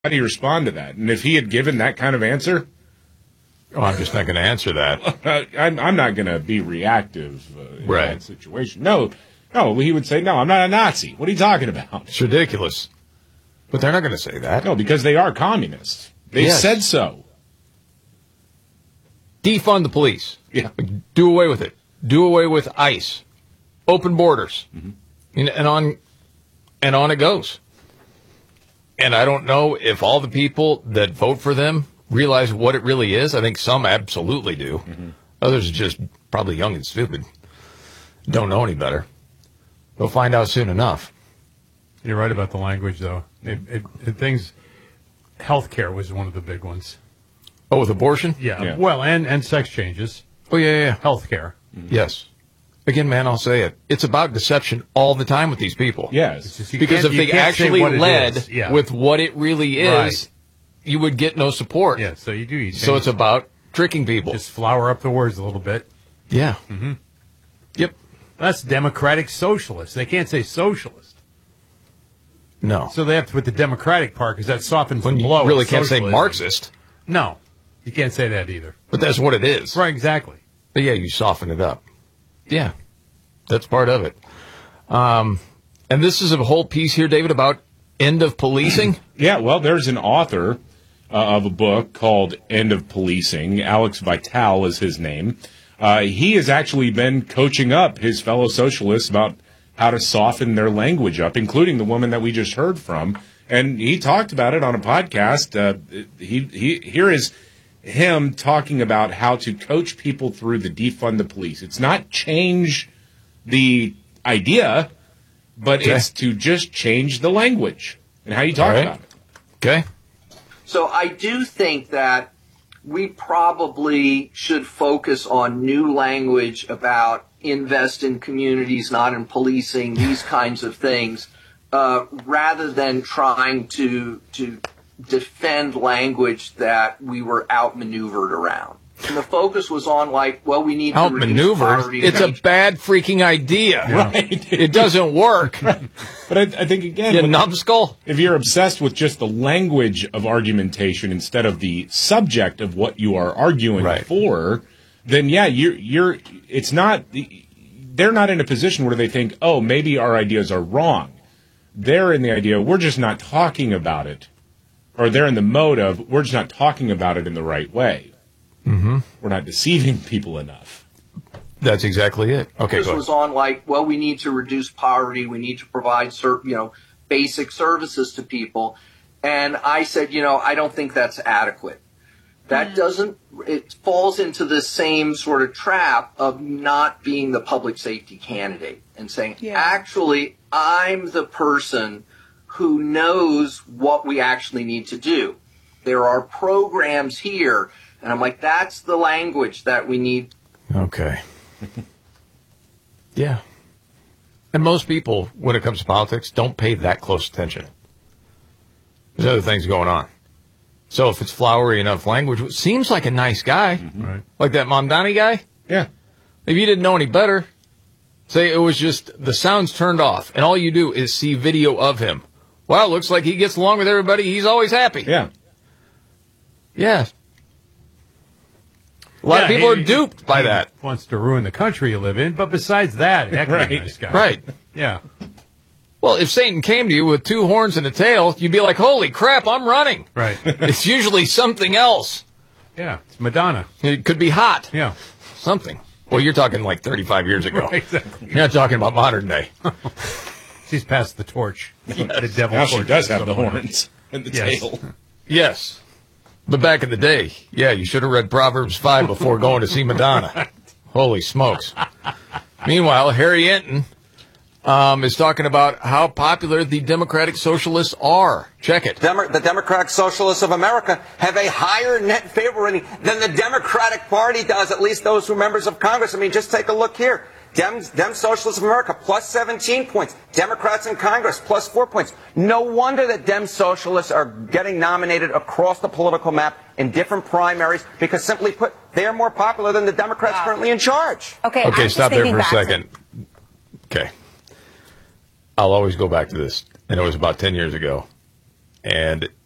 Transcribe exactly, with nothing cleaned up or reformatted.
How do you respond to that? And if he had given that kind of answer, oh, I'm just not going to answer that. I'm, I'm not going to be reactive uh, in right. that situation. No, no, he would say, no, I'm not a Nazi. What are you talking about? It's ridiculous. But they're not going to say that. No, because they are communists. They yes. said so. Defund the police. Yeah. Do away with it. Do away with ICE. Open borders. Mm-hmm. And, and on and on it goes. And I don't know if all the people that vote for them realize what it really is. I think some absolutely do. Mm-hmm. Others are just probably young and stupid. Don't know any better. They'll find out soon enough. You're right about the language, though. It, it, it, things, healthcare was one of the big ones. Oh, with abortion? Yeah. yeah. Well, and, and sex changes. Oh, yeah, yeah. Healthcare. Mm-hmm. Yes. Again, man, I'll say it. It's about deception all the time with these people. Yes. Just, because if they actually led yeah. with what it really is, right. you would get no support. Yeah, so you do. You so it's about tricking people. Just flower up the words a little bit. Yeah. Mm-hmm. Yep. That's democratic socialist. They can't say socialist. No. So they have to put the democratic part because that softens when the blow. You really can't socialism. say Marxist. No. You can't say that either. But that's what it is. Right, exactly. But yeah, you soften it up. Yeah. That's part of it. Um, and this is a whole piece here, David, about end of policing. Yeah, well, there's an author uh, of a book called End of Policing. Alex Vital is his name. Uh, he has actually been coaching up his fellow socialists about how to soften their language up, including the woman that we just heard from. And he talked about it on a podcast. Uh, he, he, here is him talking about how to coach people through the defund the police. It's not change the idea, but okay. it's to just change the language and how you talk right. about it. Okay. So I do think that we probably should focus on new language about invest in communities, not in policing, these kinds of things, uh, rather than trying to to defend language that we were outmaneuvered around. And the focus was on, like, well, we need outmaneuvered. to reduce poverty. It's a bad freaking idea. Yeah. Right. It doesn't work. Right. But I, I think, again, you numbskull. If you're obsessed with just the language of argumentation instead of the subject of what you are arguing right. for, then, yeah, you're, you're, it's not, they're not in a position where they think, oh, maybe our ideas are wrong. They're in the idea, we're just not talking about it. Or they're in the mode of, we're just not talking about it in the right way. Mm-hmm. We're not deceiving people enough. That's exactly it. Okay, this was on, like, well, we need to reduce poverty. We need to provide, certain, you know, basic services to people. And I said, you know, I don't think that's adequate. That mm-hmm. doesn't, it falls into the same sort of trap of not being the public safety candidate and saying, yeah. actually, I'm the person who knows what we actually need to do. There are programs here. And I'm like, that's the language that we need. Okay. Yeah. And most people, when it comes to politics, don't pay that close attention. There's other things going on. So if it's flowery enough language, it seems like a nice guy. Mm-hmm. Right. Like that Mamdani guy. Yeah. If you didn't know any better, say it was just the sound's turned off, and all you do is see video of him. Well, it looks like he gets along with everybody. He's always happy. Yeah. Yeah. A lot yeah, of people he, are duped by he that. Wants to ruin the country you live in, but besides that, heck, right. nice guy. Right. Yeah. Well, if Satan came to you with two horns and a tail, you'd be like, holy crap, I'm running. Right. It's usually something else. Yeah, it's Madonna. It could be hot. Yeah. Something. Well, you're talking like thirty-five years ago. Right, exactly. You're not talking about modern day. She's passed the torch. Yes. The devil now torch she does have the somewhere. horns and the Yes. tail. Yes. But back in the day, yeah, you should have read Proverbs five before going to see Madonna. Holy smokes. Meanwhile, Harry Enton um, is talking about how popular the Democratic Socialists are. Check it. Demo- the Democratic Socialists of America have a higher net favor rating than the Democratic Party does, at least those who are members of Congress. I mean, just take a look here. Dem, Dem Socialists of America, plus seventeen points. Democrats in Congress, plus four points. No wonder that Dem Socialists are getting nominated across the political map in different primaries, because simply put, they are more popular than the Democrats wow. currently in charge. Okay, okay, I'm stop there for a to- second. Okay. I'll always go back to this, and it was about ten years ago. And